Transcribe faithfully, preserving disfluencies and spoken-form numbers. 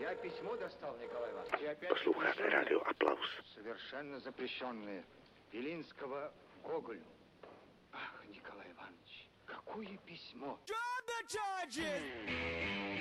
Я письмо достал, Николай Иванович. И опять Posloucháte rádio Aplaus. совершенно запрещенные. Белинского Гоголю. Ах, Николай Иванович, какое письмо!